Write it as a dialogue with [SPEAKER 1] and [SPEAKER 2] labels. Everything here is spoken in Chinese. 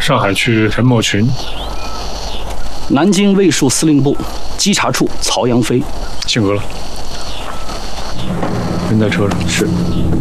[SPEAKER 1] 上海区陈某群。
[SPEAKER 2] 南京卫戍司令部稽查处曹阳飞。
[SPEAKER 1] 姓何了？人在车上。
[SPEAKER 2] 是。